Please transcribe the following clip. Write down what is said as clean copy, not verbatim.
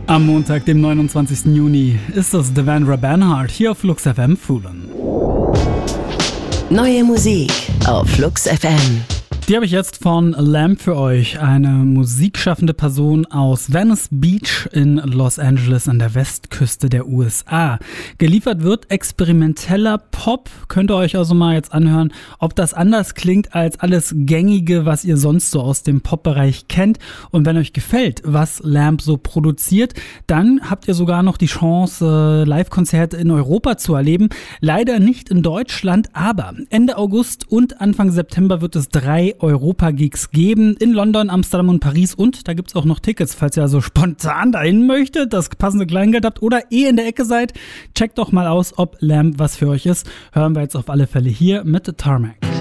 Am Montag, dem 29. Juni, ist das Devendra Banhart hier auf Flux FM Foolin. Neue Musik auf Flux FM. Die habe ich jetzt von Lamb für euch, eine musikschaffende Person aus Venice Beach in Los Angeles an der Westküste der USA. Geliefert wird experimenteller Pop, könnt ihr euch also mal jetzt anhören, ob das anders klingt als alles Gängige, was ihr sonst so aus dem Pop-Bereich kennt. Und wenn euch gefällt, was Lamb so produziert, dann habt ihr sogar noch die Chance, Live-Konzerte in Europa zu erleben. Leider nicht in Deutschland, aber Ende August und Anfang September wird es 3 Europa-Gigs geben in London, Amsterdam und Paris, und da gibt's auch noch Tickets, falls ihr also spontan dahin möchtet, das passende Kleingeld habt oder in der Ecke seid. Checkt doch mal aus, ob Lamb was für euch ist. Hören wir jetzt auf alle Fälle hier mit Tarmac.